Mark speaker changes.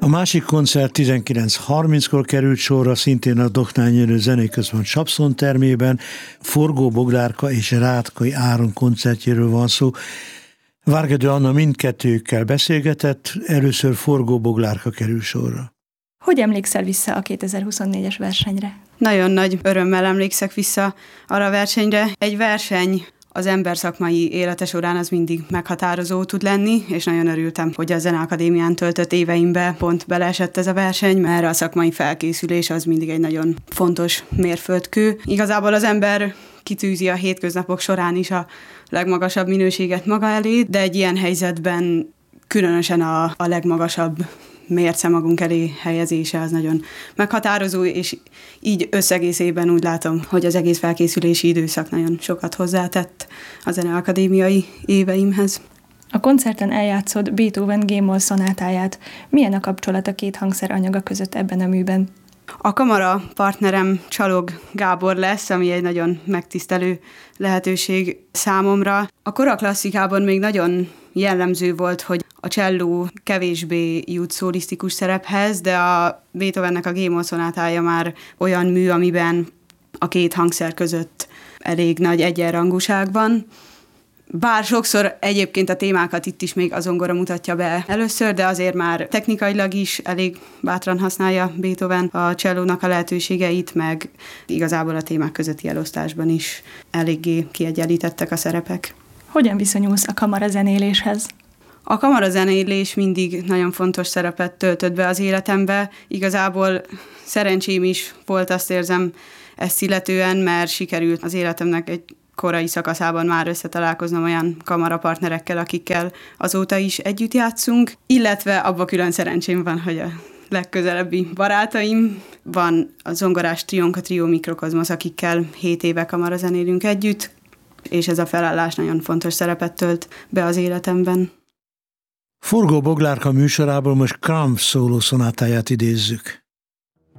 Speaker 1: másik koncert 19:30-kor került sorra, szintén a Doknány Jenő Zenéközpont Sapszon termében. Forgó Boglárka és Rátkai Áron koncertjéről van szó. Várgedő Anna mindkettőjükkel beszélgetett, először Forgó Boglárka kerül sorra.
Speaker 2: Hogy emlékszel vissza a 2024-es versenyre?
Speaker 3: Nagyon nagy örömmel emlékszek vissza arra a versenyre. Egy verseny az ember szakmai élete során az mindig meghatározó tud lenni, és nagyon örültem, hogy a Zeneakadémián töltött éveimbe pont beleesett ez a verseny, mert a szakmai felkészülés az mindig egy nagyon fontos mérföldkő. Igazából az ember kitűzi a hétköznapok során is a legmagasabb minőséget maga elé, de egy ilyen helyzetben különösen a legmagasabb mérce magunk elé helyezése az nagyon meghatározó, és így összegészében úgy látom, hogy az egész felkészülési időszak nagyon sokat hozzátett a zeneakadémiai éveimhez.
Speaker 2: A koncerten eljátszott Beethoven G-moll szonátáját. Milyen a kapcsolat a két hangszer anyaga között ebben a műben?
Speaker 3: A kamara partnerem Csalog Gábor lesz, ami egy nagyon megtisztelő lehetőség számomra. A kora klasszikában még nagyon jellemző volt, hogy a cselló kevésbé jut szólisztikus szerephez, de a Beethovennek a G-moll szonátája már olyan mű, amiben a két hangszer között elég nagy egyenrangúság van. Bár sokszor egyébként a témákat itt is még a zongora mutatja be először, de azért már technikailag is elég bátran használja Beethoven a csellónak a lehetőségeit, meg igazából a témák közötti elosztásban is eléggé kiegyenlítettek a szerepek.
Speaker 2: Hogyan viszonyulsz a kamarazenéléshez?
Speaker 3: A kamarazenélés mindig nagyon fontos szerepet töltött be az életembe. Igazából szerencsém is volt, azt érzem, ezt illetően, mert sikerült az életemnek egy korai szakaszában már összetalálkoznom olyan kamarapartnerekkel, akikkel azóta is együtt játszunk, illetve abban külön szerencsém van, hogy a legközelebbi barátaim van a zongorás triónk, a Trio Mikrokozmosz, akikkel 7 éve kamarazenélünk együtt, és ez a felállás nagyon fontos szerepet tölt be az életemben.
Speaker 1: Forgó Boglárka műsorából most Krampf szóló szonátáját idézzük.